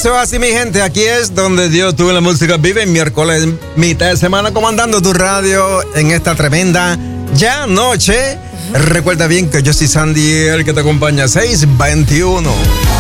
Eso así, mi gente, aquí es donde Dios tuvo la música vive, miércoles, mitad de semana, comandando tu radio en esta tremenda ya noche. Recuerda bien que yo soy Sandy, el que te acompaña 621.